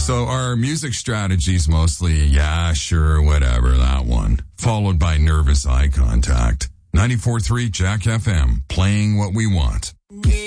So our music strategy's mostly, yeah, sure, whatever, that one. Followed by nervous eye contact. 94.3 Jack FM, playing what we want.